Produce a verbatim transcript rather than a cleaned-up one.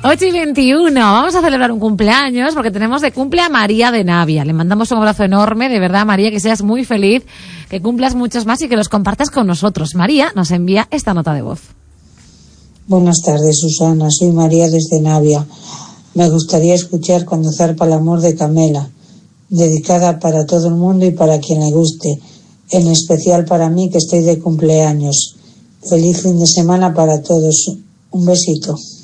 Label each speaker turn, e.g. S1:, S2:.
S1: ocho y veintiuno, vamos a celebrar un cumpleaños porque tenemos de cumple a María de Navia. Le mandamos un abrazo enorme, de verdad, María, que seas muy feliz, que cumplas muchos más y que los compartas con nosotros. María nos envía esta nota de voz.
S2: Buenas tardes, Susana, soy María desde Navia. Me gustaría escuchar Cuando zarpa el amor de Camela, dedicada para todo el mundo y para quien le guste, en especial para mí que estoy de cumpleaños. Feliz fin de semana para todos. Un besito.